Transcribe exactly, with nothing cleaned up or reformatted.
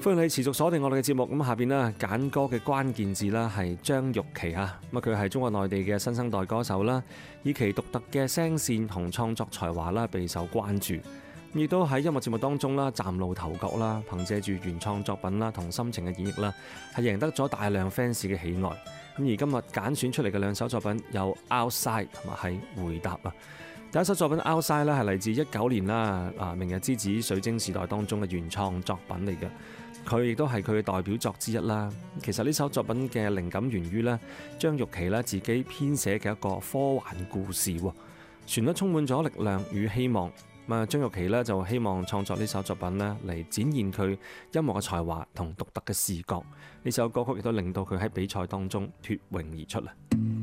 歡迎你持續鎖定我哋嘅節目。咁下邊呢，揀歌嘅關鍵字啦係張玉琪啊。咁佢係中國內地嘅新生代歌手啦，以其獨特嘅聲線同創作才華啦備受關注。亦都喺音樂節目當中啦嶄露頭角啦，憑借住原創作品啦同深情嘅演繹啦，係贏得咗大量 fans 嘅喜愛。咁而今日揀選出嚟嘅兩首作品有 Outside 同埋係回答啊。第一首作品 Outside 咧係嚟自一九年啦啊明日之子水晶時代當中嘅原創作品嚟嘅，佢亦都係佢嘅代表作之一啦。其實呢首作品嘅靈感源於咧張玉琪咧自己編寫嘅一個科幻故事，旋律充滿咗力量與希望。咁啊，張玉琪咧就希望創作呢首作品咧嚟展現佢音樂嘅才華同獨特嘅視覺。呢首歌曲亦都令到佢喺比賽當中脫穎而出啦。